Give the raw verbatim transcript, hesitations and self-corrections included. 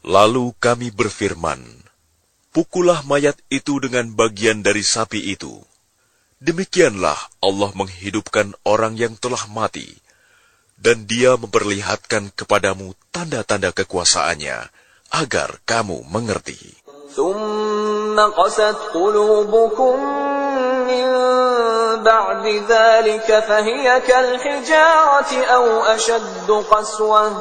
Lalu kami berfirman, pukullah mayat itu dengan bagian dari sapi itu. Demikianlah Allah menghidupkan orang yang telah mati, dan Dia memperlihatkan kepadamu tanda-tanda kekuasaannya, agar kamu mengerti. ثُمَّ قَسَتْ قُلُوبُكُم مِّن بَعْدِ ذَلِكَ فَهِيَ كَالْحِجَارَةِ أَوْ أَشَدُّ قَسْوَةً